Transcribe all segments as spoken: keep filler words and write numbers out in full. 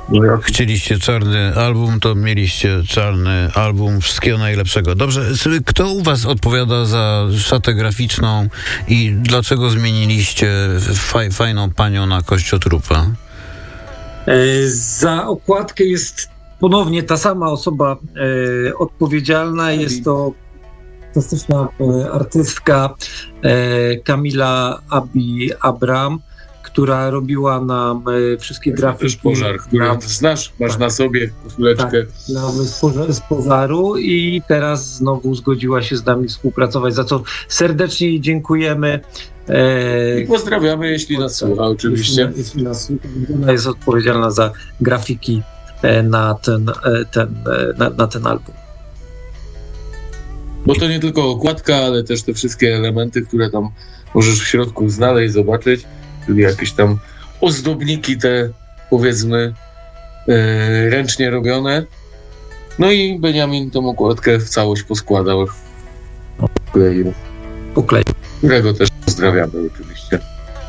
Chcieliście czarny album, to mieliście czarny album. Wszystkiego najlepszego. Dobrze, kto u was odpowiada za szatę graficzną i dlaczego zmieniliście faj, fajną panią na kościotrupa? Za okładkę jest ponownie ta sama osoba e, odpowiedzialna. Jest to fantastyczna e, artystka e, Kamila Abi Abram, która robiła nam e, wszystkie grafiki. Też pożar, którą na, znasz, masz tak, na sobie koszuleczkę. Tak, z, pożar, z pożaru i teraz znowu zgodziła się z nami współpracować, za co serdecznie jej dziękujemy. E, I pozdrawiamy, jeśli nas słucha, oczywiście. Jeśli nas słucha, ona jest odpowiedzialna za grafiki na ten, ten, na, na ten album. Bo to nie tylko okładka, ale też te wszystkie elementy, które tam możesz w środku znaleźć, zobaczyć, czyli jakieś tam ozdobniki te, powiedzmy, yy, ręcznie robione. No i Beniamin tą okładkę w całość poskładał. Pokleił. Pokleił. Którego też pozdrawiamy oczywiście.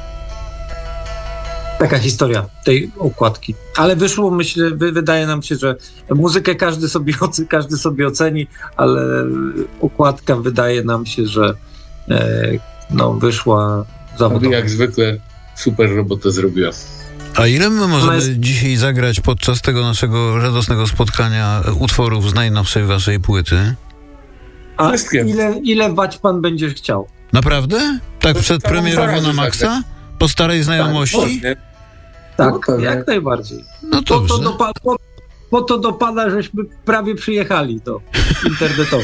Taka historia tej okładki. Ale wyszło, myślę, wydaje nam się, że muzykę każdy sobie, każdy sobie oceni, ale okładka wydaje nam się, że e, no, wyszła zawodowo. Jak zwykle super robotę zrobiła. A ile my możemy jest... dzisiaj zagrać podczas tego naszego radosnego spotkania utworów z najnowszej waszej płyty? A ile, ile wać pan będzie chciał? Naprawdę? Tak przedpremierowo na maksa? Po starej znajomości? Tak, tak, jak najbardziej. No to po, to do, po, po to do pana, żeśmy prawie przyjechali do internetowo.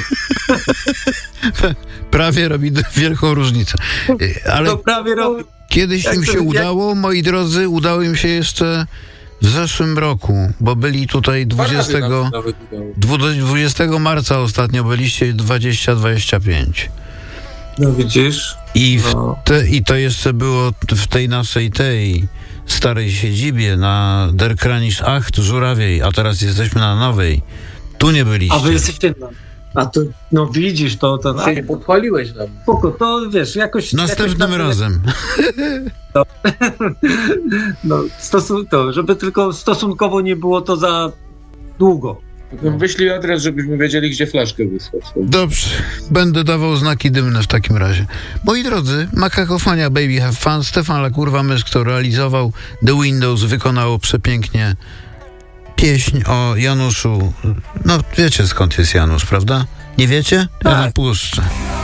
Prawie robi wielką różnicę. Ale to prawie robi. Kiedyś jak im się to, udało, jak... moi drodzy, udało im się jeszcze w zeszłym roku, bo byli tutaj dwudziestego, dwudziestego marca ostatnio byliście dwadzieścia dwadzieścia pięć. No widzisz? I, w no. te, I to jeszcze było w tej naszej tej starej siedzibie na Der Kranisz acht Żurawiej, a teraz jesteśmy na nowej. Tu nie byliście. A wy jesteście na... A to, no widzisz, to... to się nie pochwaliłeś nam. Spoko, to wiesz, jakoś... Następnym jakoś razem. To, no, stosun- to, żeby tylko stosunkowo nie było to za długo. Wyślij adres, żebyśmy wiedzieli, gdzie flaszkę wysłać. Dobrze, będę dawał znaki dymne w takim razie. Moi drodzy, Makakofania Baby Have Fun, Stefan Lakurwa Mysz, kto realizował, The Windows wykonało przepięknie pieśń o Januszu. No wiecie skąd jest Janusz, prawda? Nie wiecie? Ja tak. napuszczę.